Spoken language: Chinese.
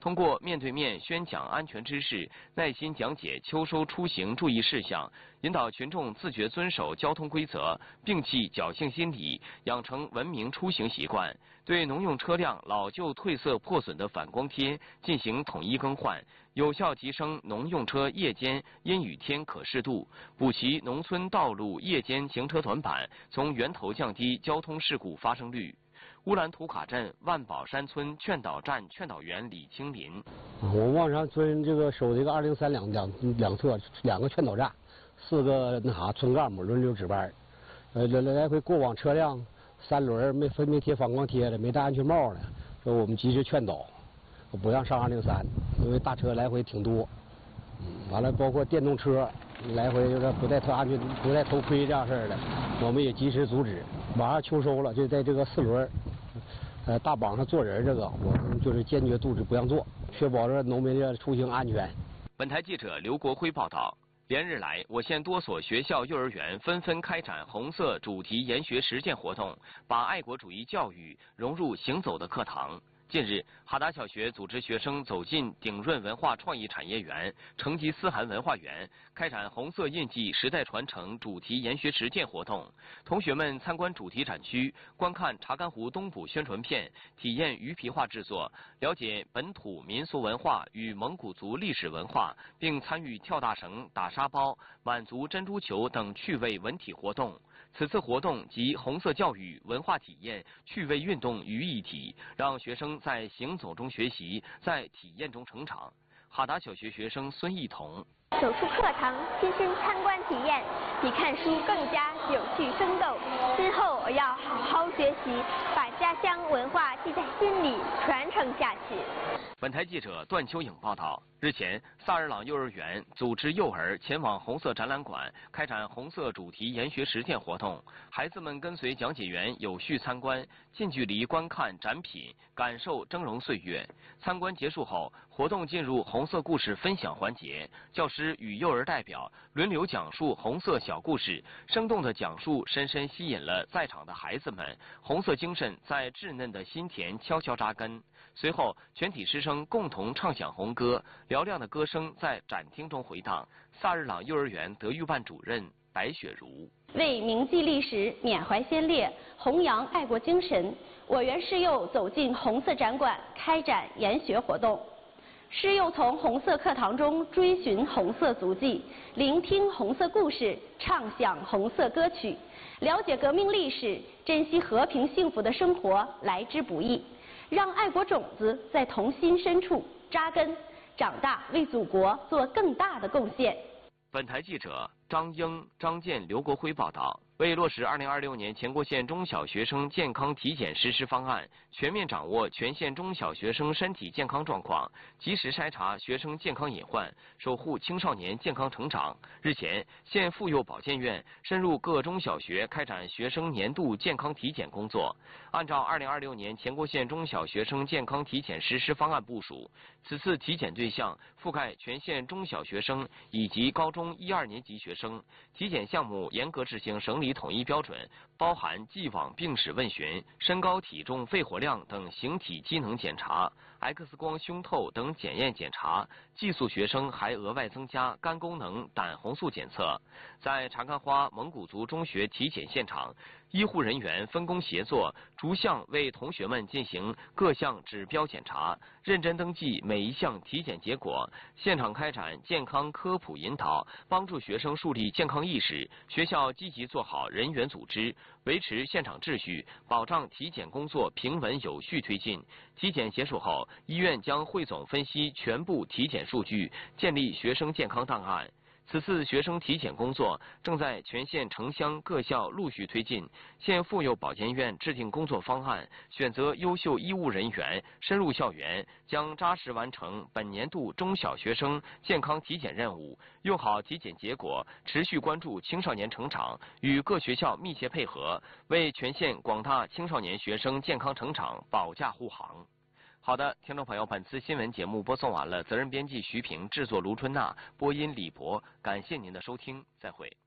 通过面对面宣讲安全知识，耐心讲解秋收出行注意事项，引导群众自觉遵守交通规则，摒弃侥幸心理，养成文明出行习惯。对农用车辆老旧褪色破损的反光贴进行统一更换，有效提升农用车夜间阴雨天可视度，补齐农村道路夜间行车短板，从源头降低交通事故发生率。乌兰图卡镇万宝山村劝导站劝导员李清林： 我们望山村这个守这个203两侧2个劝导站，4个村干部轮流值班，来回过往车辆3轮没贴反光贴的，没戴安全帽的，说我们及时劝导，不让上203，因为大车来回挺多。完了，包括电动车来回就是不戴头盔这样事儿的，我们也及时阻止。马上秋收了，就在这个4轮大榜上坐人这个，我们就是坚决阻止不让坐，确保着农民的出行安全。 本台记者刘国辉报道。连日来，我县多所学校、幼儿园纷纷开展红色主题研学实践活动，把爱国主义教育融入行走的课堂。近日，哈达小学组织学生走进鼎润文化创意产业园、成吉思汗文化园，开展红色印记时代传承主题研学实践活动。同学们参观主题展区，观看查干湖东捕宣传片，体验鱼皮画制作，了解本土民俗文化与蒙古族历史文化，并参与跳大绳、打沙包、满族珍珠球等趣味文体活动。此次活动集红色教育、文化体验、趣味运动于一体，让学生在行走中学习，在体验中成长。哈达小学学生孙艺彤： 走出课堂，亲身参观体验，比看书更加有趣生动。今后我要好好学习，把家乡文化记在心里，传承下去。 本台记者段秋颖报道。日前，萨尔朗幼儿园组织幼儿前往红色展览馆开展红色主题研学实践活动，孩子们跟随讲解员有序参观，近距离观看展品，感受峥嵘岁月。参观结束后，活动进入红色故事分享环节，教师与幼儿代表轮流讲述红色小故事，生动的讲述深深吸引了在场的孩子们，红色精神在稚嫩的心田悄悄扎根。随后，全体师生共同唱响红歌，嘹亮的歌声在展厅中回荡。萨日朗幼儿园德育办主任白雪茹： 为铭记历史、缅怀先烈、弘扬爱国精神，我园师幼走进红色展馆，开展研学活动。师幼从红色课堂中追寻红色足迹，聆听红色故事，唱响红色歌曲，了解革命历史，珍惜和平幸福的生活来之不易。让爱国种子在童心深处扎根，长大为祖国做更大的贡献。 本台记者张英、张健、刘国辉报道。为落实2026年全国县中小学生健康体检实施方案，全面掌握全县中小学生身体健康状况，及时筛查学生健康隐患，守护青少年健康成长。日前，县妇幼保健院深入各中小学开展学生年度健康体检工作。按照2026年全国县中小学生健康体检实施方案部署，此次体检对象覆盖全县中小学生以及高中1、2年级学生。体检项目严格执行省里统一标准，包含既往病史问询、身高体重肺活量等形体机能检查、X 光胸透等检验检查。寄宿学生还额外增加肝功能、胆红素检测。在查干花蒙古族中学体检现场，医护人员分工协作，逐项为同学们进行各项指标检查，认真登记每一项体检结果。现场开展健康科普引导，帮助学生树立健康意识。学校积极做好人员组织，维持现场秩序，保障体检工作平稳有序推进。体检结束后，医院将汇总分析全部体检数据，建立学生健康档案。此次学生体检工作正在全县城乡各校陆续推进，县妇幼保健院制定工作方案，选择优秀医务人员深入校园，将扎实完成本年度中小学生健康体检任务，用好体检结果，持续关注青少年成长，与各学校密切配合，为全县广大青少年学生健康成长保驾护航。好的，听众朋友，本次新闻节目播送完了，责任编辑徐平，制作卢春娜，播音李博，感谢您的收听，再会。